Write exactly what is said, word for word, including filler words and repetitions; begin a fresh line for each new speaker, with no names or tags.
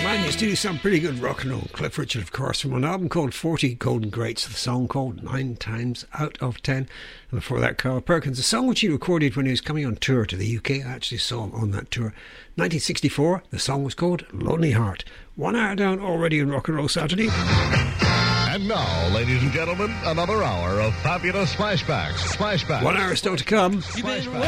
Man used to do some pretty good rock and roll. Cliff Richard, of course, from an album called forty Golden Greats, the song called Nine Times Out of Ten. And before that, Carl Perkins, a song which he recorded when he was coming on tour to the U K. I actually saw him on that tour. nineteen sixty-four, the song was called Lonely Heart. One hour down already in Rock and Roll Saturday.
And now, ladies and gentlemen, another hour of fabulous flashbacks. Flashbacks.
One hour still to come.
Flashbacks.